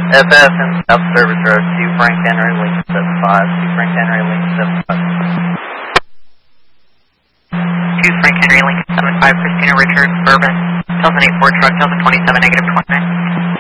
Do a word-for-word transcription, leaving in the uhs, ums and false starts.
F F and South Service Road, two Frank Henry, Lincoln seven five, two Frank Henry, Lincoln seven five. two Frank Henry, Lincoln seven five, Christina Richards, Bourbon, Delta eight four truck, Delta twenty-seven, negative twenty-nine.